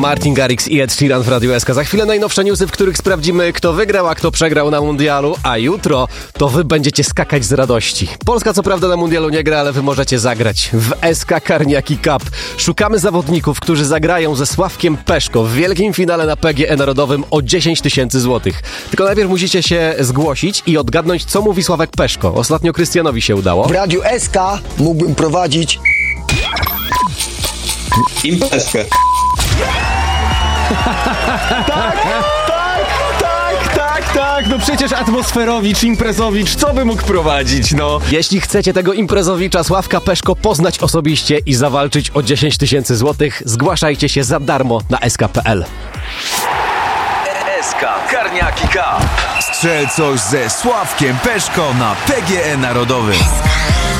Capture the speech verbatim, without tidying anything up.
Martin Garrix i Ed Sheeran w Radiu S K. Za chwilę najnowsze newsy, w których sprawdzimy, kto wygrał, a kto przegrał na mundialu, a jutro to wy będziecie skakać z radości. Polska co prawda na mundialu nie gra, ale wy możecie zagrać w S K Karniaki Cup. Szukamy zawodników, którzy zagrają ze Sławkiem Peszko w wielkim finale na P G E Narodowym o dziesięć tysięcy złotych. Tylko najpierw musicie się zgłosić i odgadnąć, co mówi Sławek Peszko. Ostatnio Krystianowi się udało. W Radiu S K mógłbym prowadzić imprezkę. Tak, tak, tak, tak, tak, no przecież atmosferowicz, imprezowicz, co by mógł prowadzić, no? Jeśli chcecie tego imprezowicza Sławka Peszko poznać osobiście i zawalczyć o dziesięć tysięcy złotych, zgłaszajcie się za darmo na S K kropka P L. S K Karniaki Cup. Strzel coś ze Sławkiem Peszko na P G E Narodowym.